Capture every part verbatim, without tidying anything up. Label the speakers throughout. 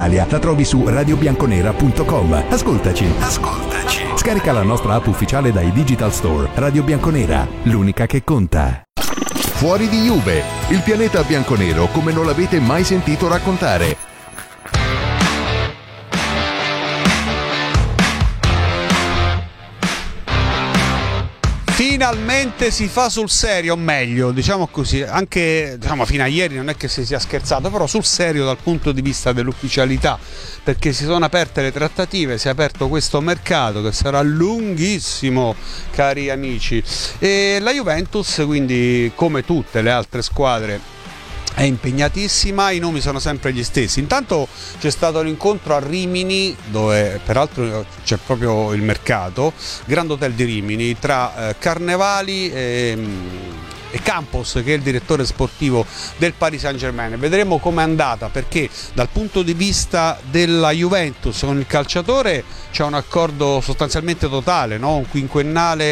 Speaker 1: Italia la trovi su radio bianconera punto com. Ascoltaci. Ascoltaci. Scarica la nostra app ufficiale dai Digital Store. Radio Bianconera, l'unica che conta.
Speaker 2: Fuori di Juve, il pianeta bianconero come non l'avete mai sentito raccontare.
Speaker 3: Finalmente si fa sul serio, o meglio, diciamo così, anche diciamo, fino a ieri non è che si sia scherzato, però sul serio dal punto di vista dell'ufficialità, perché si sono aperte le trattative, si è aperto questo mercato che sarà lunghissimo, cari amici, e la Juventus, quindi come tutte le altre squadre, è impegnatissima, i nomi sono sempre gli stessi. Intanto c'è stato l'incontro a Rimini, dove peraltro c'è proprio il mercato, Grand Hotel di Rimini, tra eh, Carnevali e, e Campos, che è il direttore sportivo del Paris Saint-Germain. Vedremo com'è andata, perché dal punto di vista della Juventus con il calciatore c'è un accordo sostanzialmente totale, no? Un quinquennale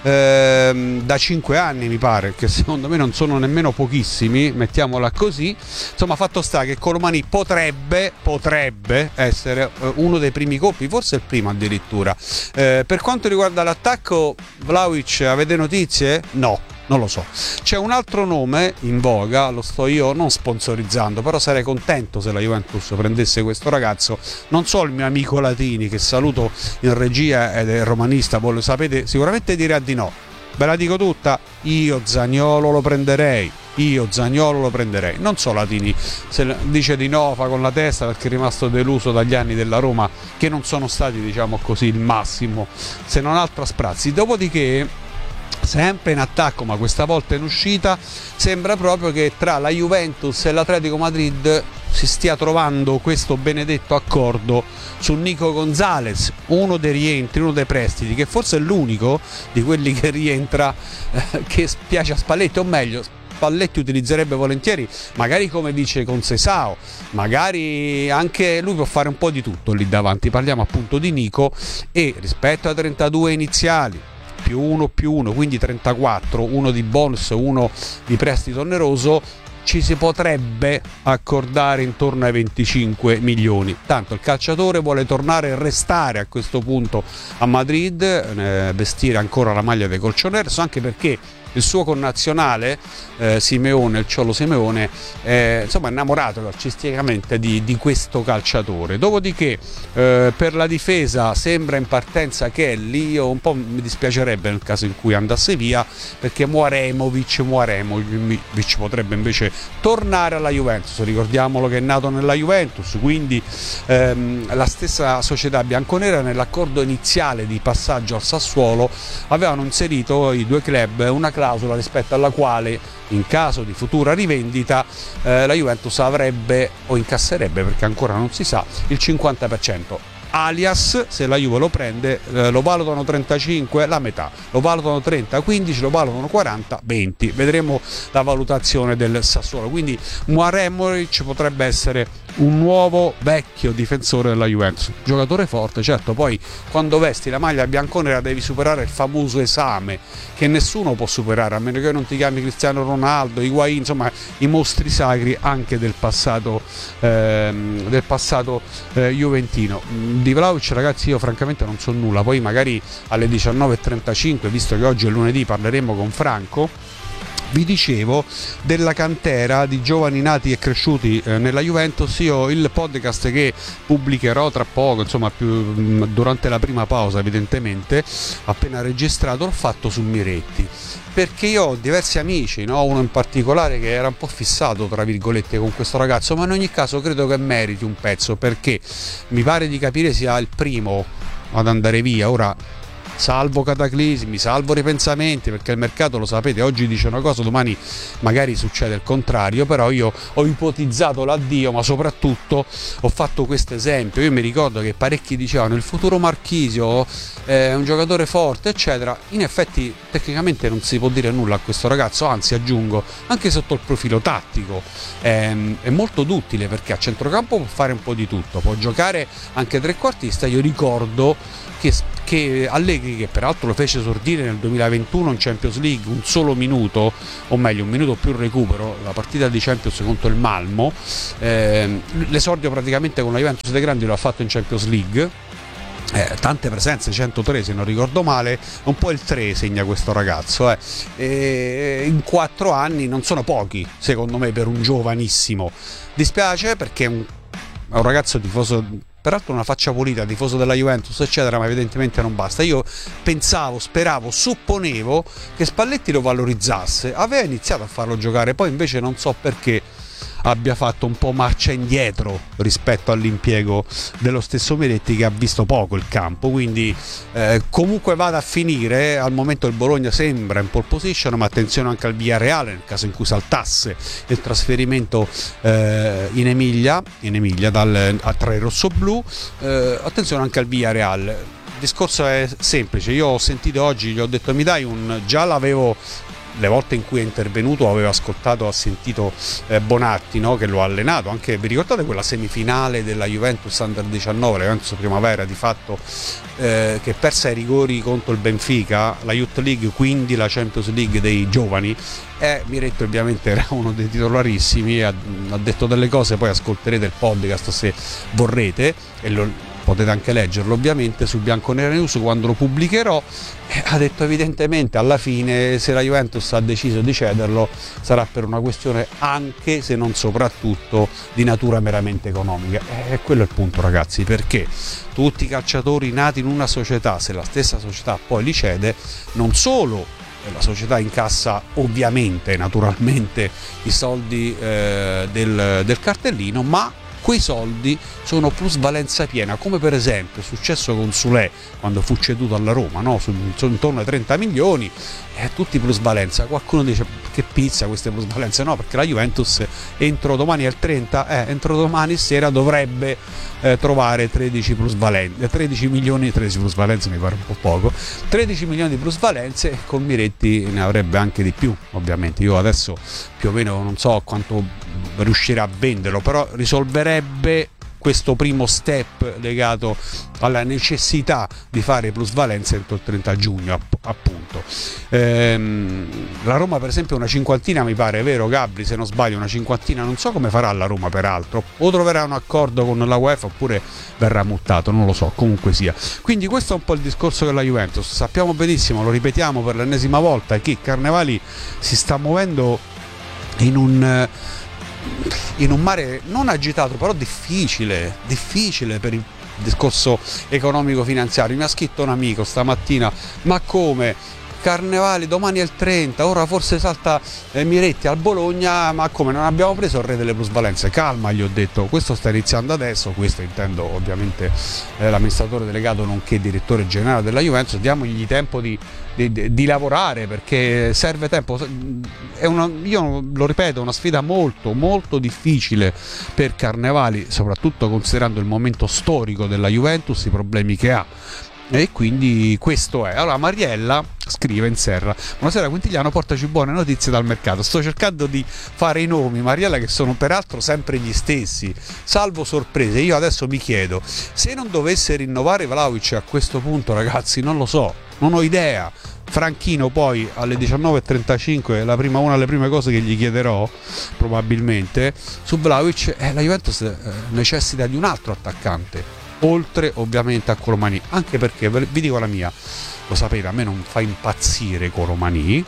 Speaker 3: ehm, da cinque anni mi pare, che secondo me non sono nemmeno pochissimi, mettiamola così. Insomma, fatto sta che Colomani potrebbe, potrebbe essere eh, uno dei primi colpi, forse il primo addirittura. Eh, per quanto riguarda l'attacco, Vlahovic, avete notizie? No. Non lo so. C'è un altro nome in voga, lo sto io non sponsorizzando, però sarei contento se la Juventus prendesse questo ragazzo. Non so il mio amico Latini, che saluto in regia ed è romanista, voi lo sapete, sicuramente dirà di no. Ve la dico tutta, io Zaniolo lo prenderei. Io Zaniolo lo prenderei. Non so Latini, se dice di no fa con la testa perché è rimasto deluso dagli anni della Roma, che non sono stati, diciamo così, il massimo, se non altro a sprazzi. Dopodiché, sempre in attacco ma questa volta in uscita, sembra proprio che tra la Juventus e l'Atletico Madrid si stia trovando questo benedetto accordo su Nico Gonzalez, uno dei rientri, uno dei prestiti, che forse è l'unico di quelli che rientra eh, che piace a Spalletti, o meglio Spalletti utilizzerebbe volentieri, magari come dice con Sesao, magari anche lui può fare un po' di tutto lì davanti. Parliamo appunto di Nico, e rispetto ai trentadue iniziali più uno più uno, quindi trentaquattro, uno di bonus, uno di prestito oneroso, ci si potrebbe accordare intorno ai venticinque milioni. Tanto il calciatore vuole tornare e restare a questo punto a Madrid, eh, vestire ancora la maglia dei Colchoneros, anche perché il suo connazionale eh, Simeone, il Ciolo Simeone, è insomma innamorato calcisticamente di, di questo calciatore. Dopodiché eh, per la difesa sembra in partenza Kelly, io un po' mi dispiacerebbe nel caso in cui andasse via, perché Muaremovic, Muaremovic potrebbe invece tornare alla Juventus. Ricordiamolo che è nato nella Juventus, quindi ehm, la stessa società bianconera nell'accordo iniziale di passaggio al Sassuolo avevano inserito i due club una clausola rispetto alla quale in caso di futura rivendita eh, la Juventus avrebbe o incasserebbe, perché ancora non si sa, il cinquanta per cento. Alias, se la Juve lo prende, eh, lo valutano trentacinque, la metà, lo valutano trenta, quindici, lo valutano quaranta, venti. Vedremo la valutazione del Sassuolo. Quindi Muaremovic potrebbe essere un nuovo vecchio difensore della Juventus, giocatore forte, certo. Poi quando vesti la maglia bianconera devi superare il famoso esame che nessuno può superare, a meno che non ti chiami Cristiano Ronaldo, Higuaín, insomma i mostri sacri anche del passato ehm, del passato eh, juventino. Di Vlahovic, ragazzi, io francamente non so nulla, poi magari alle diciannove e trentacinque, visto che oggi è lunedì, parleremo con Franco. Vi dicevo della cantera di giovani nati e cresciuti eh, nella Juventus. Io il podcast che pubblicherò tra poco, insomma più mh, durante la prima pausa evidentemente, appena registrato, l'ho fatto su Miretti, perché io ho diversi amici, no? Uno in particolare che era un po' fissato tra virgolette con questo ragazzo, ma in ogni caso credo che meriti un pezzo, perché mi pare di capire sia il primo ad andare via. Ora, salvo cataclismi, salvo ripensamenti, perché il mercato, lo sapete, oggi dice una cosa, domani magari succede il contrario, però io ho ipotizzato l'addio, ma soprattutto ho fatto questo esempio. Io mi ricordo che parecchi dicevano il futuro Marchisio è un giocatore forte, eccetera. In effetti tecnicamente non si può dire nulla a questo ragazzo, anzi aggiungo, anche sotto il profilo tattico è, è molto duttile, perché a centrocampo può fare un po' di tutto, può giocare anche trequartista. Io ricordo che, che che Allegri, che peraltro lo fece esordire nel duemilaventuno in Champions League, un solo minuto, o meglio un minuto più recupero, la partita di Champions contro il Malmo, eh, l'esordio praticamente con la Juventus dei Grandi lo ha fatto in Champions League. Eh, tante presenze, centotré se non ricordo male, un po' il tre segna questo ragazzo, eh. E in quattro anni non sono pochi secondo me per un giovanissimo. Dispiace perché è un, è un ragazzo tifoso, peraltro una faccia pulita, tifoso della Juventus eccetera, ma evidentemente non basta. Io pensavo, speravo, supponevo che Spalletti lo valorizzasse, aveva iniziato a farlo giocare, poi invece non so perché abbia fatto un po' marcia indietro rispetto all'impiego dello stesso Miretti, che ha visto poco il campo. Quindi eh, comunque vada a finire, al momento il Bologna sembra in pole position, ma attenzione anche al Villarreal nel caso in cui saltasse il trasferimento eh, in Emilia, in Emilia dal, a tra i rossoblù. Eh, attenzione anche al Villarreal. Il discorso è semplice, io ho sentito oggi, gli ho detto mi dai un, già l'avevo, le volte in cui è intervenuto aveva ascoltato, ha sentito eh, Bonatti, no? Che lo ha allenato, anche vi ricordate quella semifinale della Juventus Under diciannove, la Juventus Primavera di fatto, eh, che perse ai rigori contro il Benfica, la Youth League, quindi la Champions League dei giovani. E Miretti ovviamente era uno dei titolarissimi, ha, ha detto delle cose, poi ascolterete il podcast se vorrete e lo potete anche leggerlo ovviamente su Bianconera News quando lo pubblicherò. Ha detto evidentemente alla fine se la Juventus ha deciso di cederlo sarà per una questione anche se non soprattutto di natura meramente economica, e quello è il punto ragazzi, perché tutti i calciatori nati in una società, se la stessa società poi li cede, non solo la società incassa ovviamente naturalmente i soldi eh, del, del cartellino, ma quei soldi sono plusvalenza piena, come per esempio è successo con Soulé quando fu ceduto alla Roma, no? Su, su intorno ai trenta milioni, eh, tutti plusvalenza. Qualcuno dice che pizza queste plusvalenze, no, perché la Juventus entro domani al trenta, eh, entro domani sera dovrebbe eh, trovare tredici plusvalenze, tredici milioni, tredici plusvalenze mi pare un po' poco, tredici milioni di plusvalenze, e con Miretti ne avrebbe anche di più ovviamente. Io adesso più o meno non so quanto riuscirà a venderlo, però risolverebbe questo primo step legato alla necessità di fare plusvalenza entro il trenta giugno appunto. Ehm, la Roma per esempio una cinquantina mi pare, vero Gabri, se non sbaglio una cinquantina, non so come farà la Roma peraltro, o troverà un accordo con la UEFA oppure verrà multato, non lo so, comunque sia. Quindi questo è un po' il discorso della Juventus. Sappiamo benissimo, lo ripetiamo per l'ennesima volta, che Carnevali si sta muovendo in un in un mare non agitato però difficile, difficile per il discorso economico finanziario. Mi ha scritto un amico stamattina: ma come Carnevali domani è il trenta, ora forse salta eh, Miretti al Bologna, ma come non abbiamo preso il re delle plusvalenze? Calma, gli ho detto, questo sta iniziando adesso, questo intendo ovviamente eh, l'amministratore delegato nonché direttore generale della Juventus, diamogli tempo di, di, di lavorare, perché serve tempo. È una, io lo ripeto, è una sfida molto molto difficile per Carnevali, soprattutto considerando il momento storico della Juventus, i problemi che ha. E quindi questo è. Allora Mariella scrive in serra: buonasera Quintigliano, portaci buone notizie dal mercato. Sto cercando di fare i nomi, Mariella, che sono peraltro sempre gli stessi, salvo sorprese. Io adesso mi chiedo, se non dovesse rinnovare Vlahovic a questo punto, ragazzi, non lo so, non ho idea. Franchino poi alle diciannove e trentacinque, la prima, una delle prime cose che gli chiederò probabilmente su Vlahovic è: la Juventus eh, necessita di un altro attaccante, oltre ovviamente a Colomani, anche perché vi dico la mia, lo sapete, a me non fa impazzire Colomani,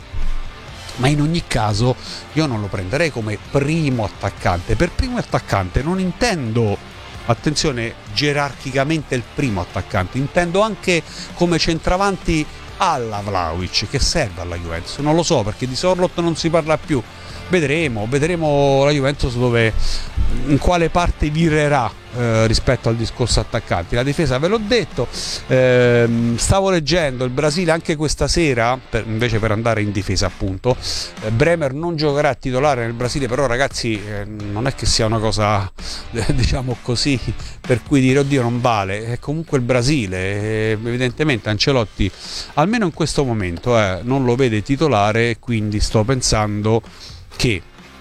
Speaker 3: ma in ogni caso io non lo prenderei come primo attaccante. Per primo attaccante non intendo, attenzione, gerarchicamente il primo attaccante, intendo anche come centravanti alla Vlahovic, che serve alla Juventus. Non lo so, perché di Sorloth non si parla più. Vedremo, vedremo la Juventus dove, in quale parte virerà eh, rispetto al discorso attaccanti. La difesa ve l'ho detto, eh, stavo leggendo il Brasile anche questa sera, per, invece per andare in difesa appunto, eh, Bremer non giocherà a titolare nel Brasile, però ragazzi eh, non è che sia una cosa eh, diciamo così per cui dire oddio non vale, è comunque il Brasile, eh, evidentemente Ancelotti almeno in questo momento eh, non lo vede titolare, quindi sto pensando che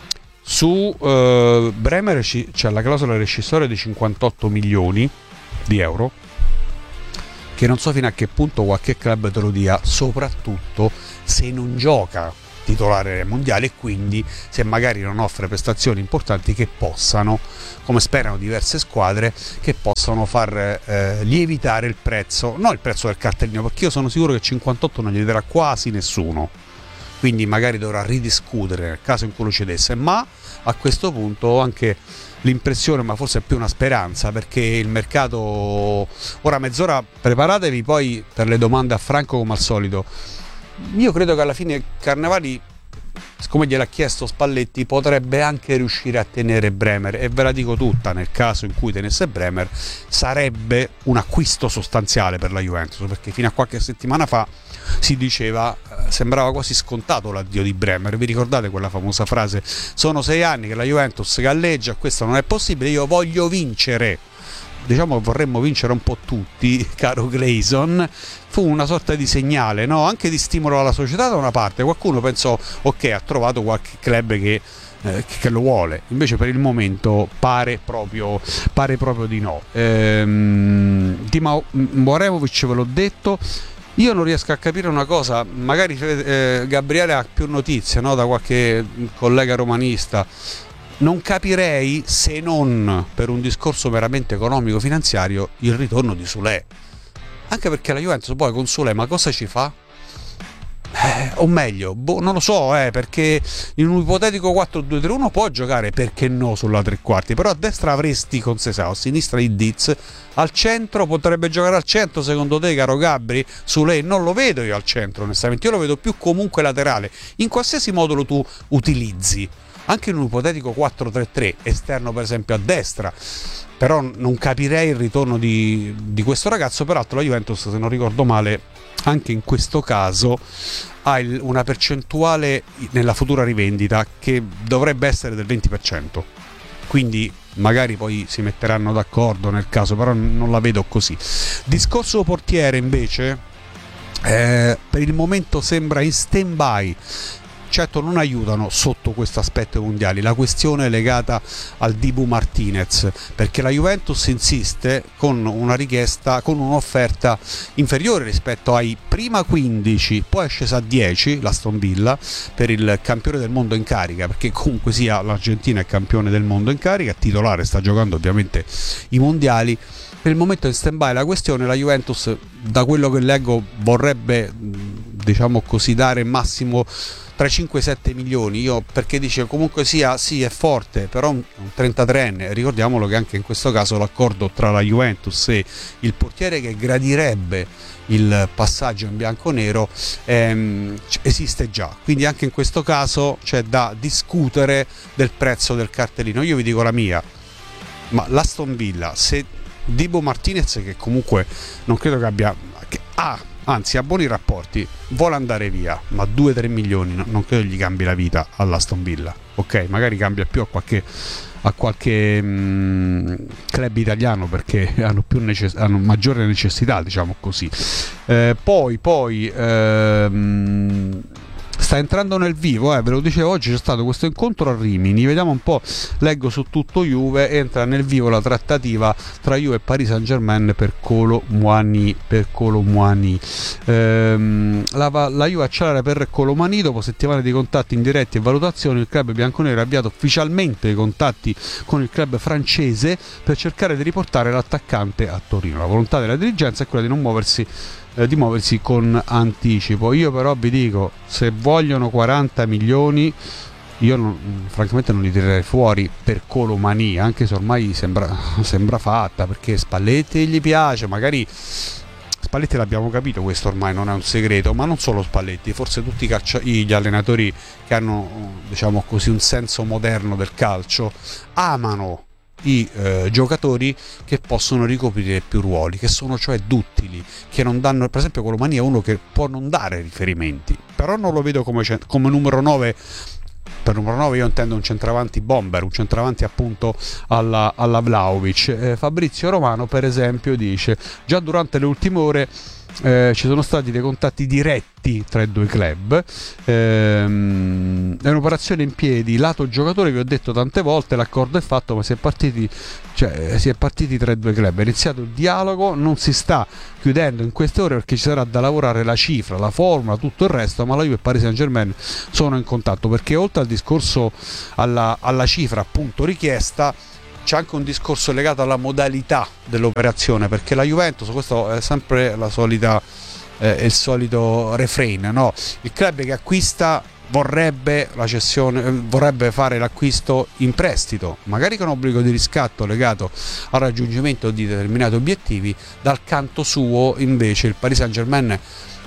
Speaker 3: su uh, Bremer c'è la clausola rescissoria di cinquantotto milioni di euro, che non so fino a che punto qualche club te lo dia, soprattutto se non gioca titolare mondiale e quindi se magari non offre prestazioni importanti che possano, come sperano diverse squadre, che possano far eh, lievitare il prezzo, no il prezzo del cartellino, perché io sono sicuro che cinquantotto non gli darà quasi nessuno, quindi magari dovrà ridiscutere nel caso in cui lo cedesse, ma a questo punto ho anche l'impressione, ma forse è più una speranza, perché il mercato, ora mezz'ora preparatevi poi per le domande a Franco come al solito. Io credo che alla fine Carnevali, siccome gliel'ha chiesto Spalletti, potrebbe anche riuscire a tenere Bremer, e ve la dico tutta, nel caso in cui tenesse Bremer sarebbe un acquisto sostanziale per la Juventus, perché fino a qualche settimana fa si diceva, sembrava quasi scontato l'addio di Bremer. Vi ricordate quella famosa frase: sono sei anni che la Juventus galleggia, questo non è possibile, io voglio vincere. Diciamo che vorremmo vincere un po' tutti, caro Grayson. Fu una sorta di segnale, no? Anche di stimolo alla società da una parte. Qualcuno pensò, ok, ha trovato qualche club che, eh, che lo vuole. Invece per il momento pare proprio, pare proprio di no. Ehm, Dima Moremovic, ve l'ho detto. Io non riesco a capire una cosa, magari eh, Gabriele ha più notizie, no? Da qualche collega romanista. Non capirei, se non per un discorso meramente economico-finanziario, il ritorno di Soulé. Anche perché la Juventus poi con Soulé, ma cosa ci fa? Eh, o meglio, boh, non lo so, eh, perché in un ipotetico quattro due tre uno può giocare, perché no, sulla tre quarti, però a destra avresti con Sesao, a sinistra i Diz, al centro potrebbe giocare al centro, secondo te, caro Gabri? Soulé non lo vedo io al centro, onestamente, io lo vedo più comunque laterale, in qualsiasi modulo tu utilizzi. Anche in un ipotetico quattro tre tre, esterno per esempio a destra, però non capirei il ritorno di, di questo ragazzo. Peraltro la Juventus, se non ricordo male, anche in questo caso ha il, una percentuale nella futura rivendita che dovrebbe essere del venti per cento, quindi magari poi si metteranno d'accordo nel caso, però non la vedo così. Discorso portiere invece, eh, per il momento sembra in stand by. Certo non aiutano sotto questo aspetto mondiali la questione legata al Dibu Martinez, perché la Juventus insiste con una richiesta, con un'offerta inferiore rispetto ai prima quindici, poi è scesa a dieci l'Aston Villa per il campione del mondo in carica, perché comunque sia l'Argentina è campione del mondo in carica, titolare, sta giocando ovviamente i mondiali. Per il momento è in stand by la questione, la Juventus, da quello che leggo, vorrebbe, diciamo così, dare massimo tra i cinque e i sette milioni. Io, perché dice comunque sia, sì è forte, però un trentatreenne, ricordiamolo che anche in questo caso l'accordo tra la Juventus e il portiere che gradirebbe il passaggio in bianconero ehm, esiste già, quindi anche in questo caso c'è da discutere del prezzo del cartellino. Io vi dico la mia, ma l'Aston Villa, se Dibu Martinez, che comunque non credo che abbia, che ha, anzi ha buoni rapporti, vuole andare via, ma due tre milioni non credo gli cambi la vita all'Aston Villa. Ok, magari cambia più a qualche, a qualche mh, club italiano, perché hanno, più necess- hanno maggiore necessità, diciamo così. Eh, poi poi ehm, sta entrando nel vivo, eh, ve lo dicevo, oggi c'è stato questo incontro a Rimini, vediamo un po', leggo su tutto Juve, entra nel vivo la trattativa tra Juve e Paris Saint-Germain per Kolo Muani, per Kolo Muani. Ehm, la, la Juve accelera per Kolo Muani, dopo settimane di contatti indiretti e valutazioni, il club bianconero ha avviato ufficialmente i contatti con il club francese per cercare di riportare l'attaccante a Torino. La volontà della dirigenza è quella di non muoversi di muoversi con anticipo. Io però vi dico, se vogliono quaranta milioni, io non, francamente non li tirerei fuori per Kolo Muani, anche se ormai sembra, sembra fatta, perché Spalletti gli piace, magari Spalletti l'abbiamo capito, questo ormai non è un segreto, ma non solo Spalletti, forse tutti i calcio- gli allenatori che hanno, diciamo così, un senso moderno del calcio amano i eh, giocatori che possono ricoprire più ruoli, che sono cioè duttili, che non danno, per esempio Kolo Muani è uno che può non dare riferimenti, però non lo vedo come, come numero nove. Per numero nove io intendo un centravanti bomber, un centravanti appunto alla, alla Vlahovic. eh, Fabrizio Romano per esempio dice: già durante le ultime ore eh, ci sono stati dei contatti diretti tra i due club, ehm, è un'operazione in piedi lato giocatore, vi ho detto tante volte, l'accordo è fatto, ma si è partiti, cioè, si è partiti tra i due club, è iniziato il dialogo, non si sta chiudendo in queste ore perché ci sarà da lavorare la cifra, la formula, tutto il resto, ma la Juve e Paris Saint-Germain sono in contatto, perché oltre al discorso alla, alla cifra appunto richiesta, c'è anche un discorso legato alla modalità dell'operazione, perché la Juventus, questo è sempre la solita, eh, il solito refrain, no? Il club che acquista vorrebbe la cessione, vorrebbe fare l'acquisto in prestito, magari con obbligo di riscatto legato al raggiungimento di determinati obiettivi. Dal canto suo invece il Paris Saint-Germain,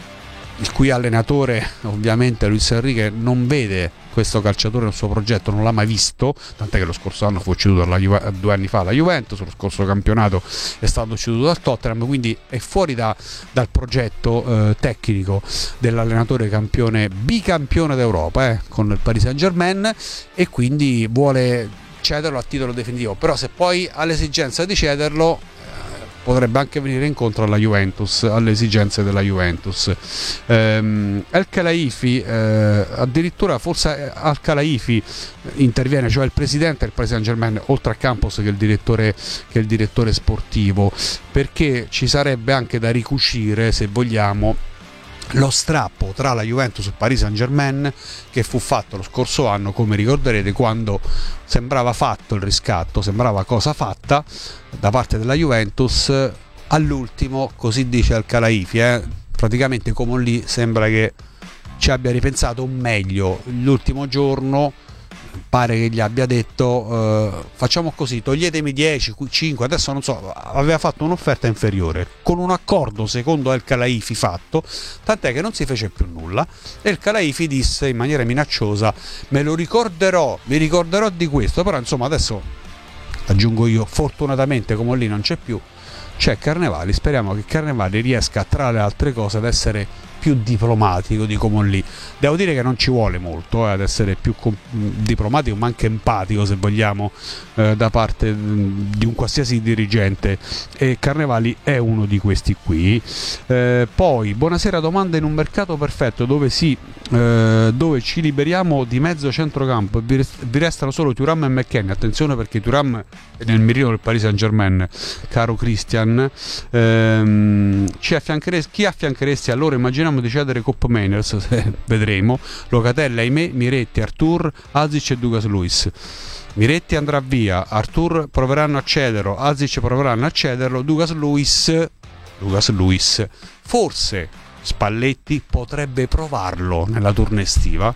Speaker 3: il cui allenatore ovviamente Luis Enrique non vede questo calciatore nel suo progetto, non l'ha mai visto, tant'è che lo scorso anno fu ceduto alla Juve, due anni fa alla Juventus, lo scorso campionato è stato ceduto dal Tottenham, quindi è fuori da, dal progetto eh, tecnico dell'allenatore campione, bicampione d'Europa eh, con il Paris Saint-Germain, e quindi vuole cederlo a titolo definitivo. Però se poi ha l'esigenza di cederlo, potrebbe anche venire incontro alla Juventus, alle esigenze della Juventus. ehm, El Khelaifi, eh, addirittura forse Al Khelaifi interviene, cioè il presidente del Paris Saint-Germain, oltre a Campos che è il direttore, che è il direttore sportivo, perché ci sarebbe anche da ricucire, se vogliamo, lo strappo tra la Juventus e il Paris Saint-Germain che fu fatto lo scorso anno, come ricorderete, quando sembrava fatto il riscatto, sembrava cosa fatta da parte della Juventus. All'ultimo, così dice Al Khelaifi, eh, praticamente come lì sembra che ci abbia ripensato meglio. L'ultimo giorno pare che gli abbia detto eh, facciamo così, toglietemi dieci, cinque, adesso non so, aveva fatto un'offerta inferiore con un accordo secondo El Khelaifi fatto, tant'è che non si fece più nulla. E El Khelaifi disse in maniera minacciosa: me lo ricorderò, mi ricorderò di questo. Però insomma adesso aggiungo io, fortunatamente come lì non c'è più, c'è Carnevali, speriamo che Carnevali riesca tra le altre cose ad essere più diplomatico di Comolli. Devo dire che non ci vuole molto eh, ad essere più com- diplomatico, ma anche empatico, se vogliamo, eh, da parte mh, di un qualsiasi dirigente, e Carnevali è uno di questi qui. Eh, poi buonasera, domanda: in un mercato perfetto dove si eh, dove ci liberiamo di mezzo centrocampo e vi, rest- vi restano solo Thuram e McKennie, attenzione perché Thuram è nel mirino del Paris Saint-Germain, caro Christian, ehm, ci affiancheresti, chi affiancheresti allora? Immaginiamo di cedere Cop Mainers, vedremo. Locatella, ahimè, Miretti, Artur, Azic e Douglas Luiz. Miretti andrà via, Artur proveranno a cederlo, Azic proveranno a cederlo, Douglas Luiz Douglas Luiz forse Spalletti potrebbe provarlo nella tournée estiva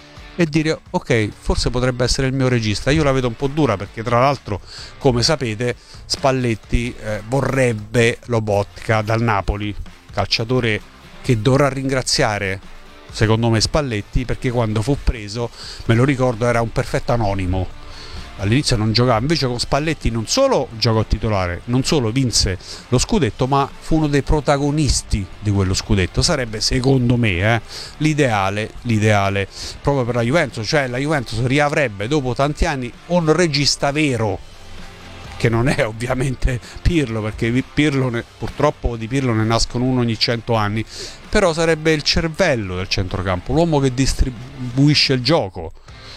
Speaker 3: e dire ok, forse potrebbe essere il mio regista. Io la vedo un po' dura perché tra l'altro, come sapete, Spalletti eh, vorrebbe Lobotka dal Napoli, calciatore che dovrà ringraziare secondo me Spalletti, perché quando fu preso, me lo ricordo, era un perfetto anonimo, all'inizio non giocava, invece con Spalletti non solo giocò titolare, non solo vinse lo scudetto, ma fu uno dei protagonisti di quello scudetto. Sarebbe secondo me eh, l'ideale, l'ideale proprio per la Juventus, cioè la Juventus riavrebbe dopo tanti anni un regista vero, che non è ovviamente Pirlo, perché Pirlo ne, purtroppo di Pirlo ne nascono uno ogni cento anni, però sarebbe il cervello del centrocampo, l'uomo che distribuisce il gioco.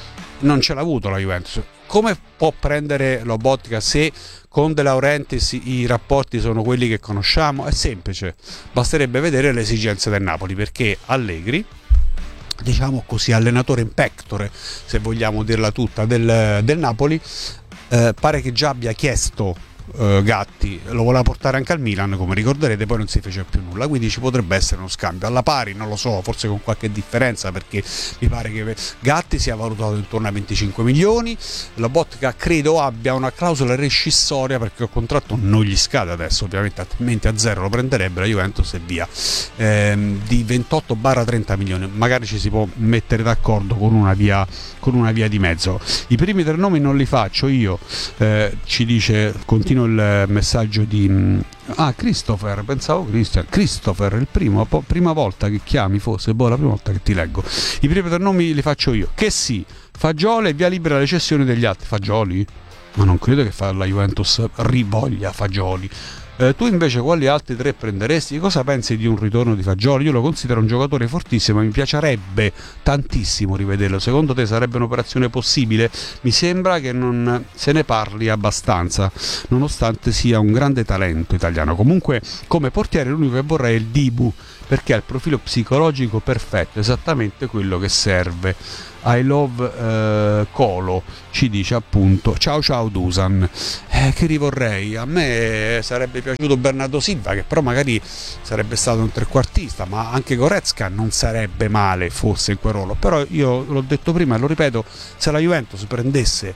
Speaker 3: Non ce l'ha avuto la Juventus. Come può prendere Lobotka se con De Laurentiis i rapporti sono quelli che conosciamo? È semplice, basterebbe vedere le esigenze del Napoli, perché Allegri, diciamo così, allenatore in pectore, se vogliamo dirla tutta, del, del Napoli, Eh, pare che già abbia chiesto eh, Gatti, lo voleva portare anche al Milan, come ricorderete, poi non si fece più nulla, quindi ci potrebbe essere uno scambio alla pari, non lo so, forse con qualche differenza, perché mi pare che Gatti sia valutato intorno a venticinque milioni, Lobotka credo abbia una clausola rescissoria perché il contratto non gli scade adesso, ovviamente, altrimenti a zero lo prenderebbe la Juventus e via, ehm, di ventotto trenta milioni, magari ci si può mettere d'accordo con una via, con una via di mezzo. I primi tre nomi non li faccio io, eh, ci dice, continua il messaggio di ah Christopher, pensavo Christian, Christopher, il primo, po- prima volta che chiami, forse, boh, la prima volta che ti leggo. I primi tre nomi li faccio io, che sì, Fagioli e via libera alle cessioni degli altri. Fagioli? Ma non credo che fa la Juventus rivoglia Fagioli. Eh, tu invece quali altri tre prenderesti? Cosa pensi di un ritorno di Fagioli? Io lo considero un giocatore fortissimo, mi piacerebbe tantissimo rivederlo. Secondo te sarebbe un'operazione possibile? Mi sembra che non se ne parli abbastanza, nonostante sia un grande talento italiano. Comunque come portiere l'unico che vorrei è il Dibu, perché ha il profilo psicologico perfetto, esattamente quello che serve. I love eh, Colo ci dice appunto ciao ciao Dusan, eh, che rivorrei, a me sarebbe piaciuto Bernardo Silva, che però magari sarebbe stato un trequartista, ma anche Goretzka non sarebbe male forse in quel ruolo. Però io l'ho detto prima e lo ripeto, se la Juventus prendesse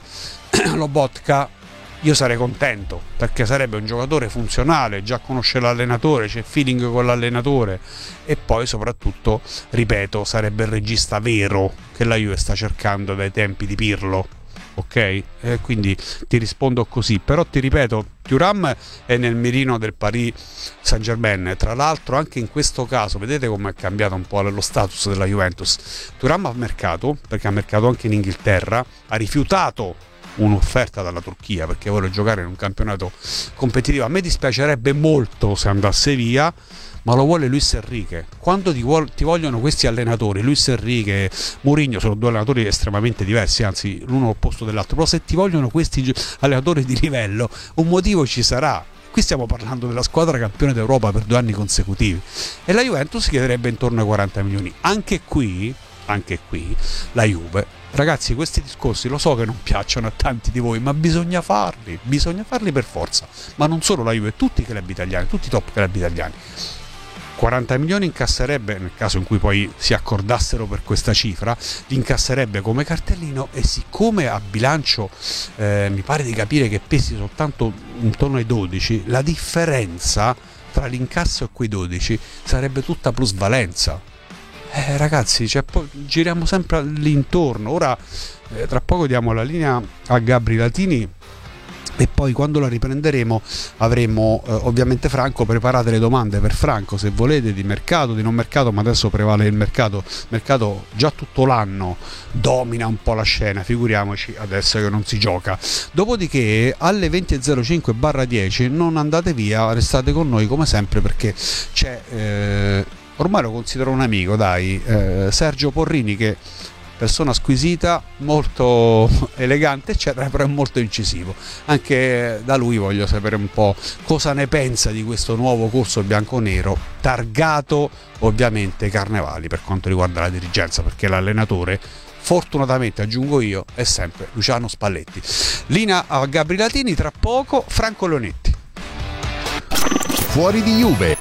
Speaker 3: Lobotka io sarei contento, perché sarebbe un giocatore funzionale, già conosce l'allenatore, c'è feeling con l'allenatore, e poi soprattutto, ripeto, sarebbe il regista vero che la Juve sta cercando dai tempi di Pirlo, ok? E quindi ti rispondo così. Però ti ripeto, Thuram è nel mirino del Paris Saint-Germain, tra l'altro anche in questo caso vedete come è cambiato un po' lo status della Juventus. Thuram ha mercato, perché ha mercato anche in Inghilterra, ha rifiutato un'offerta dalla Turchia perché vuole giocare in un campionato competitivo. A me dispiacerebbe molto se andasse via, ma lo vuole Luis Enrique. Quando ti, vuol, ti vogliono questi allenatori, Luis Enrique, Mourinho, sono due allenatori estremamente diversi, anzi l'uno opposto dell'altro, però se ti vogliono questi allenatori di livello, un motivo ci sarà. Qui stiamo parlando della squadra campione d'Europa per due anni consecutivi e la Juventus chiederebbe intorno ai quaranta milioni. Anche qui, anche qui la Juve, ragazzi, questi discorsi lo so che non piacciono a tanti di voi, ma bisogna farli, bisogna farli per forza. Ma non solo la Juve, tutti i club italiani, tutti i top club italiani. quaranta milioni incasserebbe, nel caso in cui poi si accordassero per questa cifra, li incasserebbe come cartellino, e siccome a bilancio eh, mi pare di capire che pesi soltanto intorno ai dodici, la differenza tra l'incasso e quei dodici sarebbe tutta plusvalenza. Eh, ragazzi, cioè, poi giriamo sempre all'intorno. Ora eh, tra poco diamo la linea a Gabri Latini e poi quando la riprenderemo avremo eh, ovviamente Franco. Preparate le domande per Franco, se volete, di mercato, di non mercato, ma adesso prevale il mercato. Mercato già tutto l'anno domina un po' la scena, figuriamoci adesso che non si gioca. Dopodiché alle venti e zero cinque barra dieci non andate via, restate con noi come sempre, perché c'è eh, ormai lo considero un amico, dai, eh, Sergio Porrini, che persona squisita, molto elegante eccetera, però è molto incisivo. Anche da lui voglio sapere un po' cosa ne pensa di questo nuovo corso bianconero, targato ovviamente Carnevali per quanto riguarda la dirigenza, perché l'allenatore, fortunatamente aggiungo io, è sempre Luciano Spalletti. Linea a Gabri Latini, tra poco Franco Leonetti.
Speaker 2: Fuori di Juve.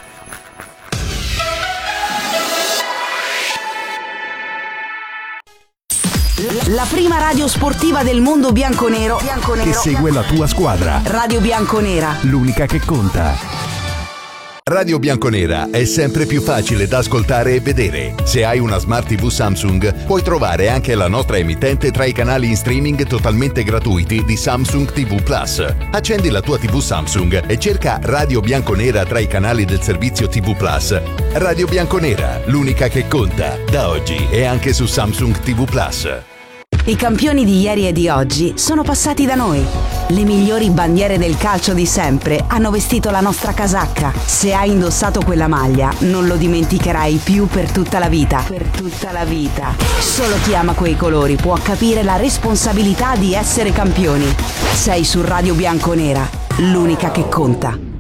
Speaker 4: La prima radio sportiva del mondo bianconero, bianconero
Speaker 1: che segue la tua squadra.
Speaker 4: Radio Bianconera,
Speaker 1: l'unica che conta.
Speaker 2: Radio Bianconera è sempre più facile da ascoltare e vedere. Se hai una Smart tivù Samsung, puoi trovare anche la nostra emittente tra i canali in streaming totalmente gratuiti di Samsung tivù Plus. Accendi la tua tivù Samsung e cerca Radio Bianconera tra i canali del servizio tivù Plus. Radio Bianconera, l'unica che conta, da oggi e anche su Samsung tivù Plus.
Speaker 4: I campioni di ieri e di oggi sono passati da noi. Le migliori bandiere del calcio di sempre hanno vestito la nostra casacca. Se hai indossato quella maglia, non lo dimenticherai più per tutta la vita. Per tutta la vita. Solo chi ama quei colori può capire la responsabilità di essere campioni. Sei su Radio Bianconera, l'unica che conta.